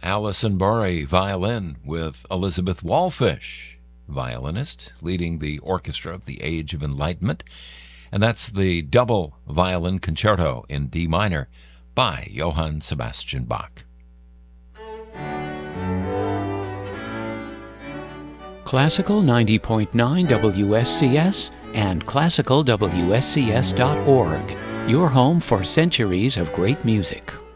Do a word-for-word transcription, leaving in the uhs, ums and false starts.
Alison Borey, violin, with Elizabeth Wallfish, violinist, leading the orchestra of the Age of Enlightenment. And that's the double violin concerto in D minor by Johann Sebastian Bach. Classical ninety point nine W S C S and classical W S C S dot org, your home for centuries of great music.